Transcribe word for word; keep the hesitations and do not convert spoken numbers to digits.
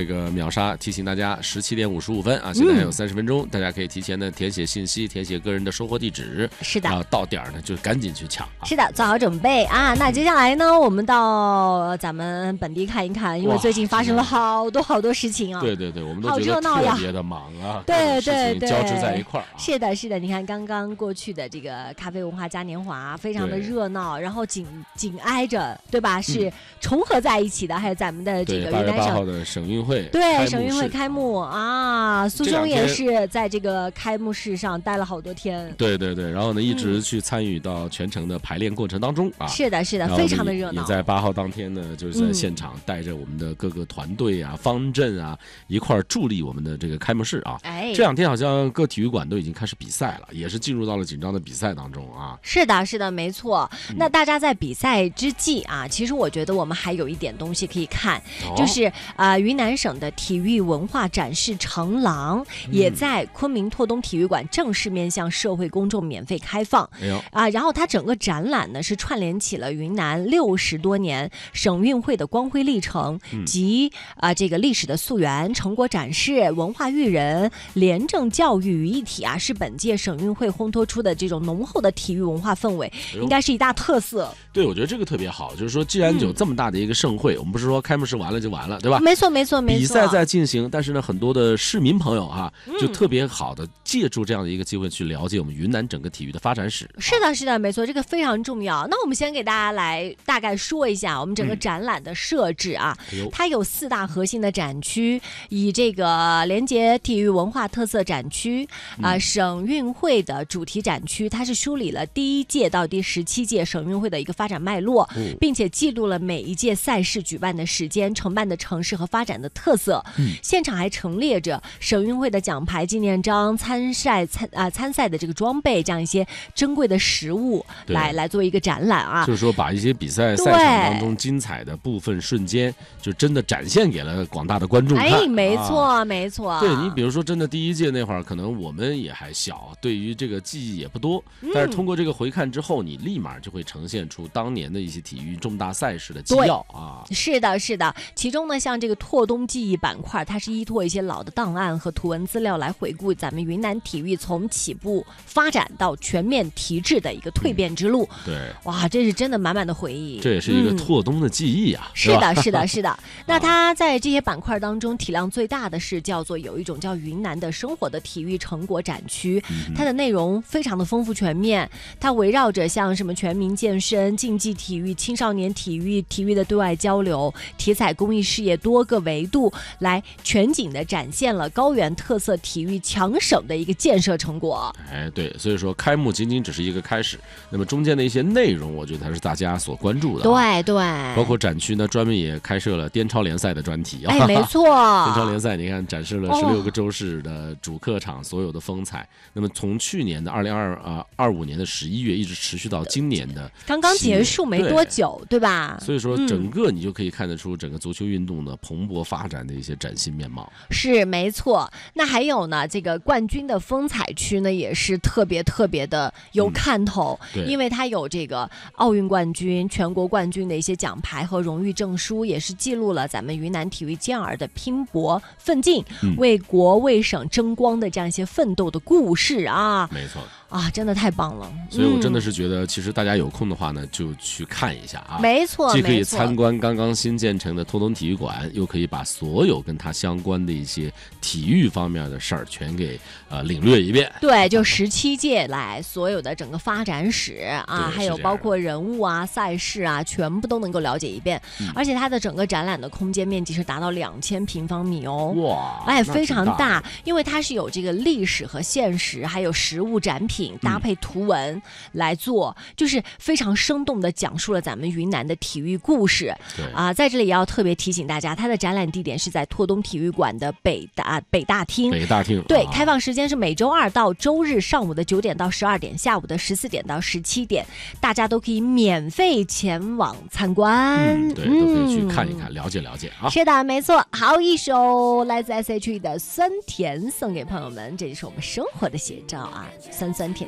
个秒杀提醒大家，十七点五十五分啊，现在还有三十分钟，嗯、大家可以提前的填写信息，填写个人的收货地址。 是的， 啊，到点儿呢就赶紧去抢、啊。 是的，做好准备啊！那接下来呢，我们到咱们本地看一看，因为最近发生了好多好多事情啊。 对对对，我们都觉得特别的忙啊。 对对对， 交织在一块儿、啊。 是的，是的，你看刚刚过去的这个咖啡文化嘉年华，非常的热闹，然后紧紧挨着，对吧？是重合在一起的，还有咱们的这个云南省八月八号的省运会， 对省运会开幕啊，苏兄也是在这个开幕式上待了好多天。 对对对，然后呢，一直去参与到全程的排练过程当中啊。 是的，是的，非常的热闹。 也在八号当天呢，就是在现场带着我们的各个团队啊、方阵啊一块儿助力我们的这个开幕式啊。 哎， 这两天好像各体育馆都已经开始比赛了，也是进入到了紧张的比赛当中啊。 是的，是的，没错。嗯、那大家在比赛之际啊，其实我觉得我们还有一点东西可以看，哦、就是啊、呃，云南省的体育文化展示长廊、嗯、也在昆明拓东体育馆正式面向社会公众免费开放。 哎呦啊，然后它整个展览呢是串联起了云南六十多年省运会的光辉历程、嗯、及啊这个历史的溯源、成果展示、文化育人、廉政教育于一体啊，是本届省运会烘托出的这种浓厚的体育文化氛围，应该是一大特色。 对，我觉得这个特别好，就是说既然有这么大的一个盛会、嗯、我们不是说开幕式完了就完了，对吧？ 没错没错没错， 比赛在进行，但是呢很多的市民朋友哈、啊，就特别好的借助这样的一个机会去了解我们云南整个体育的发展史。 是的是的，没错，这个非常重要。那我们先给大家来大概说一下我们整个展览的设置啊、嗯、它有四大核心的展区，以这个连接体育文化特色展区啊、呃嗯、省运会的主题展区，它是梳理了第一届到第十七届省运会的一个发展脉络、嗯、并且记录了每一届赛事举办的时间、承办的城市和发展的特色、嗯、现场还陈列着省运会的奖牌、纪念章、参赛参啊、呃、参赛的这个装备，这样一些珍贵的实物来来做一个展览啊， 就是说把一些比赛赛场当中精彩的部分瞬间就真的展现给了广大的观众看。 哎，没错、啊、没错。 对，你比如说真的第一届那会儿可能我们也还小，对于这个记忆也不多、嗯、但是通过这个回看之后，你立马就会呈现出当年的一些体育重大赛事的纪要啊。 是的是的，其中呢像这个拓东记忆板块，它是依托一些老的档案和图文资料来回顾咱们云南体育从起步发展到全面提质的一个蜕变之路、嗯、 对， 哇，这是真的满满的回忆， 这也是一个拓东的记忆啊、嗯、 是的是的是的那它在这些板块当中体量最大的是叫做有一种叫云南的生活的体育成果展区、嗯、它的内容非常的丰富全面，它围绕着像什么全民健身、竞技体育、青少年体育、体育的对外交流、体彩公益事业多个维度来全景的展现了高原特色体育强省的一个建设成果。 哎，对，所以说开幕仅仅只是一个开始，那么中间的一些内容我觉得还是大家所关注的、 啊、对对， 包括展区呢专门也开设了滇超联赛的专题啊。 哎，没错， 滇超联赛你看展示了十六个州市的主客场所有的风采、哦、那么从去年的二零二啊二五年的十一月一直持续到今年的刚刚结束没多久， 对, 对吧？ 所以说整个你就可以看得出整个足球运动的蓬勃发展的一些崭新面貌。 是没错。那还有呢，这个冠军的风采区呢也是特别特别的有看头、嗯、因为它有这个奥运冠军、全国冠军的一些奖牌和荣誉证书，也是记录了咱们云南体育健儿的拼搏奋进、嗯、为国为省争光的这样一些奋斗的故事啊。 没错啊，真的太棒了！ 所以我真的是觉得，其实大家有空的话呢，就去看一下啊。 没错， 既可以参观刚刚新建成的拓东体育馆，又可以把所有跟它相关的一些体育方面的事儿全给呃领略一遍。 对，就十七届来所有的整个发展史啊，还有包括人物啊、赛事啊，全部都能够了解一遍。嗯、而且它的整个展览的空间面积是达到两千平方米哦， 哇， 哎，非常大，因为它是有这个历史和现实，还有实物展品。搭配图文来做、嗯、就是非常生动的讲述了咱们云南的体育故事啊。在这里也要特别提醒大家，它的展览地点是在拓东体育馆的北大北大厅。 北大厅对、 啊， 开放时间是每周二到周日上午的九点到十二点，下午的十四点到十七点，大家都可以免费前往参观。 嗯，对，嗯、都可以去看一看，了解了解啊。 是的，没错。好，一首来自 S H E 的酸甜送给朋友们，这就是我们生活的写照啊，酸酸